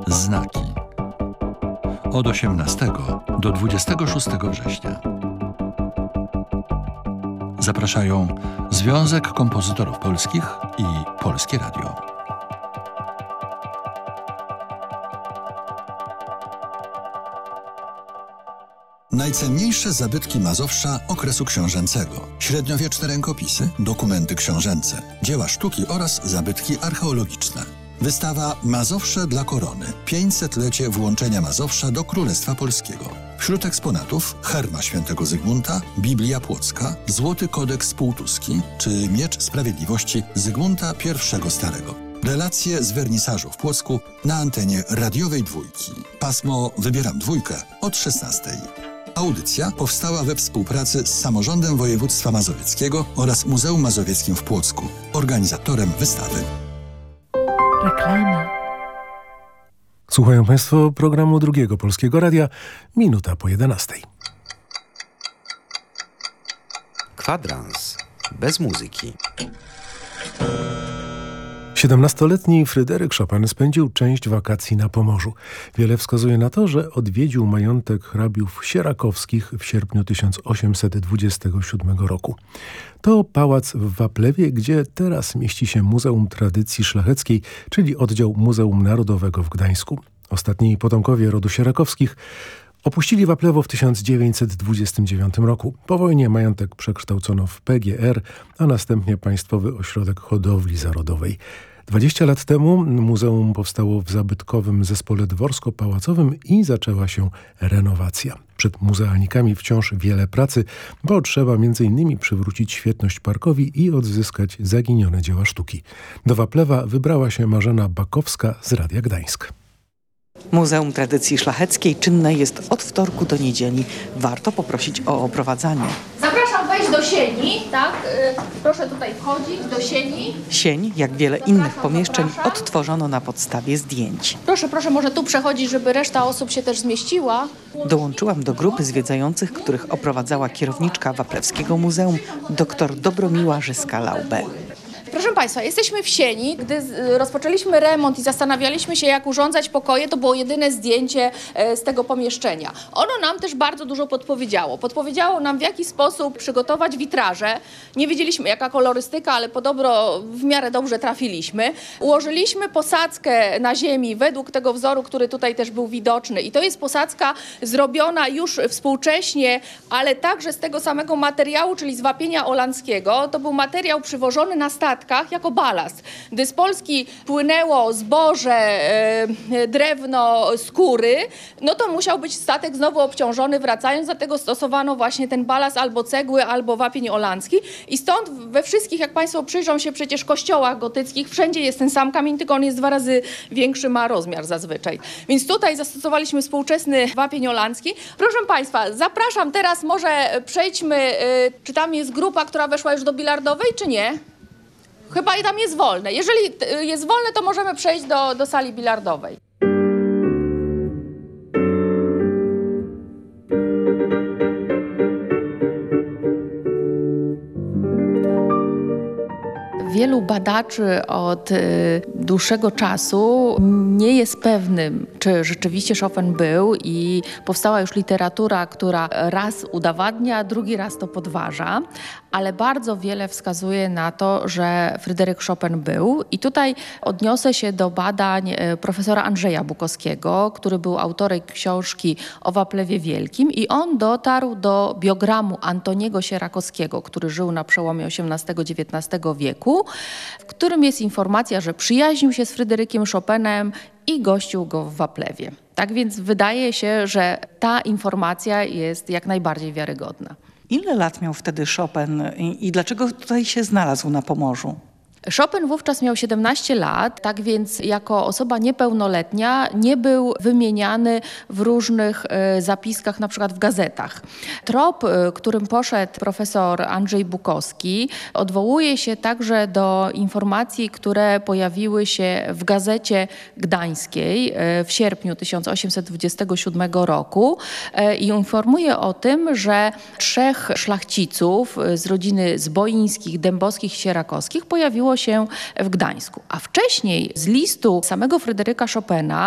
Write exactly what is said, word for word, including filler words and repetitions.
Znaki. Od osiemnastego do dwudziestego szóstego września. Zapraszają Związek Kompozytorów Polskich i Polskie Radio. Najcenniejsze zabytki Mazowsza okresu książęcego. Średniowieczne rękopisy, dokumenty książęce, dzieła sztuki oraz zabytki archeologiczne. Wystawa Mazowsze dla korony. pięćsetlecie włączenia Mazowsza do Królestwa Polskiego. Wśród eksponatów herma świętego Zygmunta, Biblia Płocka, Złoty Kodeks Półtuski czy Miecz Sprawiedliwości Zygmunta I Starego. Relacje z wernisażu w Płocku na antenie radiowej Dwójki. Pasmo Wybieram Dwójkę od szesnastej. Audycja powstała we współpracy z Samorządem Województwa Mazowieckiego oraz Muzeum Mazowieckim w Płocku. Organizatorem wystawy. Reklama. Słuchają Państwo programu Drugiego Polskiego Radia. Minuta po jedenastej. Kwadrans bez muzyki. siedemnastoletni Fryderyk Chopin spędził część wakacji na Pomorzu. Wiele wskazuje na to, że odwiedził majątek hrabiów Sierakowskich w sierpniu tysiąc osiemset dwudziestego siódmego roku. To pałac w Waplewie, gdzie teraz mieści się Muzeum Tradycji Szlacheckiej, czyli oddział Muzeum Narodowego w Gdańsku. Ostatni potomkowie rodu Sierakowskich opuścili Waplewo w tysiąc dziewięćset dwudziestym dziewiątym roku. Po wojnie majątek przekształcono w P G R, a następnie Państwowy Ośrodek Hodowli Zarodowej. dwadzieścia lat temu muzeum powstało w zabytkowym zespole dworsko-pałacowym i zaczęła się renowacja. Przed muzealnikami wciąż wiele pracy, bo trzeba między innymi przywrócić świetność parkowi i odzyskać zaginione dzieła sztuki. Do Waplewa wybrała się Marzena Bakowska z Radia Gdańsk. Muzeum Tradycji Szlacheckiej czynne jest od wtorku do niedzieli. Warto poprosić o oprowadzanie. Zapraszam wejść do sieni, tak? Proszę tutaj wchodzić do sieni. Sień, jak wiele innych pomieszczeń, odtworzono na podstawie zdjęć. Proszę, proszę, może tu przechodzić, żeby reszta osób się też zmieściła. Dołączyłam do grupy zwiedzających, których oprowadzała kierowniczka Waplewskiego Muzeum, dr Dobromiła Żyska-Laube. Proszę Państwa, jesteśmy w sieni. Gdy rozpoczęliśmy remont i zastanawialiśmy się, jak urządzać pokoje, to było jedyne zdjęcie z tego pomieszczenia. Ono nam też bardzo dużo podpowiedziało. Podpowiedziało nam, w jaki sposób przygotować witraże. Nie wiedzieliśmy, jaka kolorystyka, ale podobno w miarę dobrze trafiliśmy. Ułożyliśmy posadzkę na ziemi według tego wzoru, który tutaj też był widoczny. I to jest posadzka zrobiona już współcześnie, ale także z tego samego materiału, czyli z wapienia holandzkiego. To był materiał przywożony na statek jako balast. Gdy z Polski płynęło zboże, e, drewno, skóry, no to musiał być statek znowu obciążony wracając, dlatego stosowano właśnie ten balast albo cegły, albo wapień holandzki i stąd we wszystkich, jak Państwo przyjrzą się przecież kościołach gotyckich, wszędzie jest ten sam kamień, tylko on jest dwa razy większy, ma rozmiar zazwyczaj. Więc tutaj zastosowaliśmy współczesny wapień holandzki. Proszę Państwa, zapraszam teraz, może przejdźmy, e, czy tam jest grupa, która weszła już do bilardowej, czy nie? Chyba i tam jest wolne. Jeżeli jest wolne, to możemy przejść do, do sali bilardowej. Wielu badaczy od y, dłuższego czasu nie jest pewnym, czy rzeczywiście Chopin był i powstała już literatura, która raz udowadnia, drugi raz to podważa, ale bardzo wiele wskazuje na to, że Fryderyk Chopin był. I tutaj odniosę się do badań profesora Andrzeja Bukowskiego, który był autorem książki o Waplewie Wielkim i on dotarł do biogramu Antoniego Sierakowskiego, który żył na przełomie osiemnastego dziewiętnastego wieku, w którym jest informacja, że przyjaźnił się z Fryderykiem Chopinem i gościł go w Waplewie. Tak więc wydaje się, że ta informacja jest jak najbardziej wiarygodna. Ile lat miał wtedy Chopin i, i dlaczego tutaj się znalazł na Pomorzu? Chopin wówczas miał siedemnaście lat, tak więc jako osoba niepełnoletnia nie był wymieniany w różnych e, zapiskach, na przykład w gazetach. Trop, e, którym poszedł profesor Andrzej Bukowski, odwołuje się także do informacji, które pojawiły się w Gazecie Gdańskiej e, w sierpniu tysiąc osiemset dwudziestego siódmego roku e, i informuje o tym, że trzech szlachciców z rodziny Zboińskich, Dębowskich i Sierakowskich pojawiło się w Gdańsku. A wcześniej z listu samego Fryderyka Chopina